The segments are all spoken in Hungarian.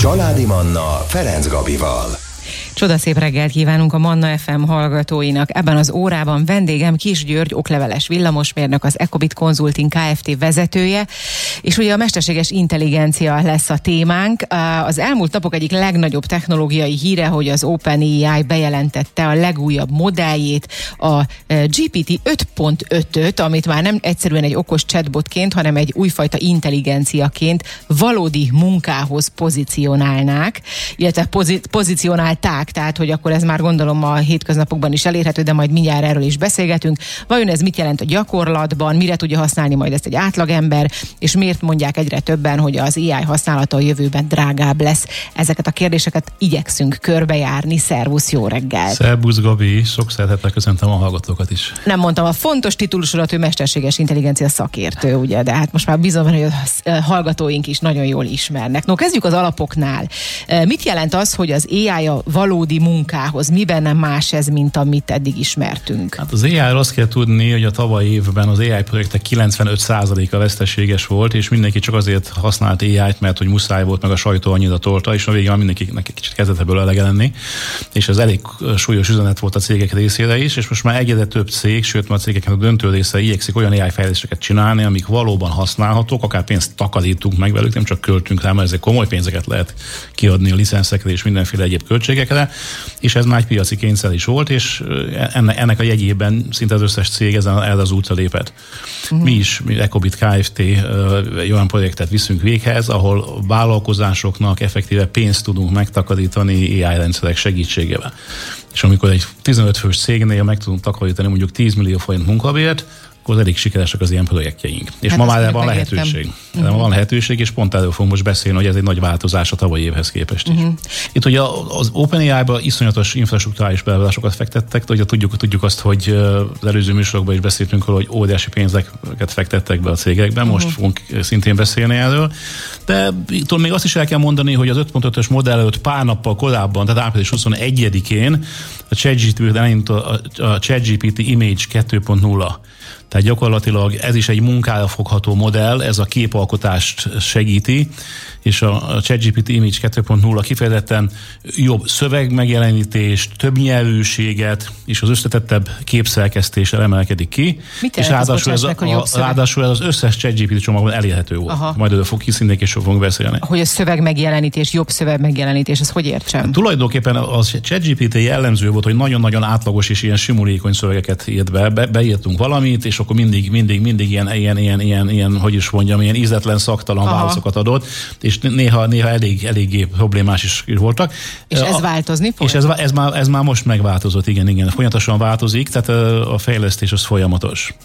Családi Manna Ferenc Gabival. Csodaszép reggelt kívánunk a Manna FM hallgatóinak. Ebben az órában vendégem Kiss György, okleveles villamosmérnök, az Ecobit Consulting Kft. Vezetője, és ugye a mesterséges intelligencia lesz a témánk. Az elmúlt napok egyik legnagyobb technológiai híre, hogy az OpenAI bejelentette a legújabb modelljét, a GPT 5.5-öt, amit már nem egyszerűen egy okos chatbotként, hanem egy újfajta intelligenciaként valódi munkához pozícionálnák, illetve pozícionálták, tehát hogy akkor ez már gondolom a hétköznapokban is elérhető, de majd mindjárt erről is beszélgetünk. Vajon ez mit jelent a gyakorlatban, mire tudja használni majd ezt egy átlagember, és miért mondják egyre többen, hogy az AI használata a jövőben drágább lesz? Ezeket a kérdéseket igyekszünk körbejárni. Szervusz, jó reggel! Szervusz, Gabi, sok szeretettel köszöntöm a hallgatókat is. Nem mondtam a fontos titulusodat, ő mesterséges intelligencia szakértő, ugye, de hát most már bízom, hogy a hallgatóink is nagyon jól ismernek. No, kezdjük az alapoknál. Mit jelent az, hogy az AI a valódi munkához? Miben nem más ez, mint amit eddig ismertünk? Hát az AI-ról azt kell tudni, hogy a tavalyi évben az AI projektek 95%-a veszteséges volt, és mindenki csak azért használt AI-t, mert hogy muszáj volt, meg a sajtó annyira tolta, és a végén mindenkinek egy kicsit kezdett ebből elege lenni. És ez elég súlyos üzenet volt a cégek részére is, és most már egyre több cég, sőt már a cégeknek a döntő része igyekszik olyan AI fejlesztéseket csinálni, amik valóban használhatók, akár pénzt takarítunk meg velük, nem csak költünk rá, mert ezek komoly pénzeket lehet kiadni a licenszekre és mindenféle egyéb költségekre, és ez már egy piaci kényszer is volt, és ennek a jegyében szinte az összes cég erre az útra lépett. Mi Ecobit Kft. Egy olyan projektet viszünk véghez, ahol vállalkozásoknak effektíve pénzt tudunk megtakarítani AI rendszerek segítségével. És amikor egy 15 fős cégnél meg tudunk takarítani mondjuk 10 millió forint munkabért, akkor elég sikeresek az ilyen projektjeink. És hát ma már van lehetőség. Van lehetőség, és pont erről fogunk most beszélni, hogy ez egy nagy változás a tavalyi évhez képest is. Itt ugye az OpenAI-ba iszonyatos infrastrukturális beruházásokat fektettek, ugye tudjuk azt, hogy az előző műsorokban is beszéltünk róla, hogy óriási pénzeket fektettek be a cégekben, most fogunk szintén beszélni erről. De itt még azt is el kell mondani, hogy az 5.5-ös modell előtt pár nappal korábban, tehát április 21-én a ChatGPT Image 2.0. Tehát gyakorlatilag ez is egy munkára fogható modell, ez a képalkotást segíti, és a ChatGPT Image 2.0 kifejezetten jobb szövegmegjelenítést, több nyelvűséget, és az összetettebb képszerkesztéssel emelkedik ki. Mit és ráadásul ez az összes ChatGPT csomagban elérhető volt. Aha. Majd erről szintén később fogunk beszélni. Hogy a szövegmegjelenítés, jobb szövegmegjelenítés, ez hogy értsem? Hát, tulajdonképpen a ChatGPT jellemző volt, hogy nagyon-nagyon átlagos és ilyen simulékony szövegeket írt be. Beírtunk valamit, és akkor mindig ilyen, hogy is mondjam, ilyen ízletlen, szaktalan válaszokat adott, és néha eléggé problémás is voltak. És ez változni fog? És ez már most megváltozott, igen. Folyamatosan változik, tehát a fejlesztés az folyamatos.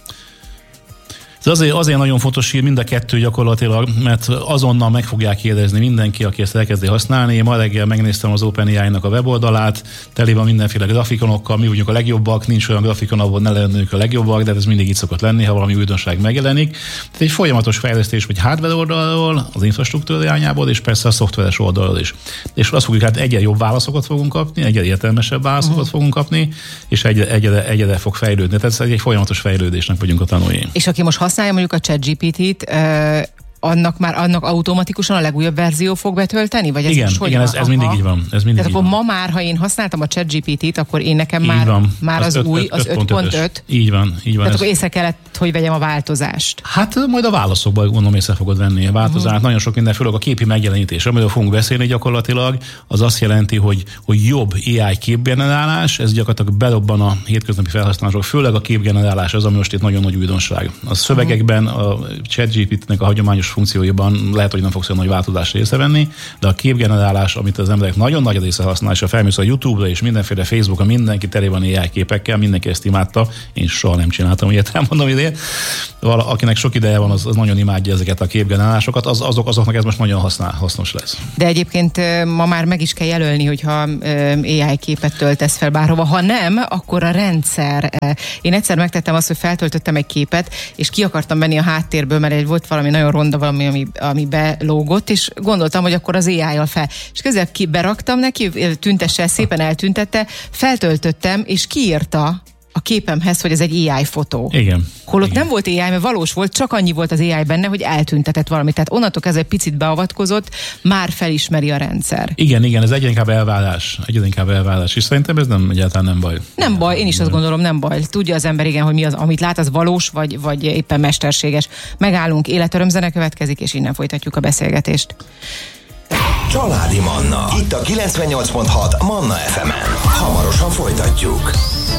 Ez azért nagyon fontos hír mind a kettő gyakorlatilag, mert azonnal meg fogják kérdezni mindenki, aki ezt elkezdi használni. Én ma reggel megnéztem az OpenAI-nak a weboldalát, tele van mindenféle grafikonokkal, mi vagyunk a legjobbak, nincs olyan grafikon, ahol ne lennénk a legjobbak, de ez mindig így szokott lenni, ha valami újdonság megjelenik. Tehát egy folyamatos fejlesztés, vagy hardware oldalról, az infrastruktúra irányából, és persze a szoftveres oldalról is. És azt fogjuk, hát egyre jobb válaszokat fogunk kapni, egyre értelmesebb válaszokat fogunk kapni, és egyre fog fejlődni. Tehát ez egy folyamatos fejlődésnek vagyunk a tanúi. És aki most használja mondjuk a ChatGPT-t, annak automatikusan a legújabb verzió fog betölteni? Vagy ez igen, ez mindig így van. Tehát akkor ma már, ha én használtam a ChatGPT-t, akkor én nekem már az új, az 5.5. Így van. Tehát akkor észre kellett, hogy vegyem a változást. Hát majd a válaszokban gondolom észre fogod venni a változást. Nagyon sok minden, főleg a képi megjelenítés, amiről fogunk beszélni gyakorlatilag, az azt jelenti, hogy jobb AI képgenerálás, ez gyakorlatilag berobban a hétköznapi felhasználások, főleg a képgenerálás az, ami most itt nagyon nagy újdonság. A szövegekben a ChatGPT-nek a hagyományos funkcióiban lehet, hogy nem fogsz olyan nagy változást észrevenni, de a képgenerálás, amit az emberek nagyon nagy része használ, és a felmész a YouTube-ra és mindenféle Facebookon, mindenki tele van AI képekkel, mindenki ezt imádta, én soha nem csináltam, ilyet elmondom idén. Akinek sok ideje van, az nagyon imádja ezeket a képgenerálásokat, azoknak ez most nagyon hasznos lesz. De egyébként ma már meg is kell jelölni, hogyha AI képet töltesz fel bárhova. Ha nem, akkor a rendszer. Én egyszer megtettem azt, hogy feltöltöttem egy képet, és ki akartam menni a háttérből, mert volt valami nagyon ronda, valami, ami belógott, és gondoltam, hogy akkor az AI-jal fel. És közel beraktam neki, tüntesse, szépen eltüntette, feltöltöttem, és kiírta a a képemhez, hogy ez egy AI fotó. Igen. Holott igen. nem volt AI, mert valós volt, csak annyi volt az AI benne, hogy eltüntetett valamit. Tehát onnantól kezdve picit beavatkozott, már felismeri a rendszer. Igen, ez egyre inkább elválás. És szerintem ez egyáltalán nem baj. Nem baj, én is azt gondolom, nem baj. Tudja az ember, igen, hogy mi az, amit lát, az valós, vagy éppen mesterséges. Megállunk, életörömzene következik, és innen folytatjuk a beszélgetést. Családi Manna. Itt a 98.6 Manna FM-en. Hamarosan folytatjuk.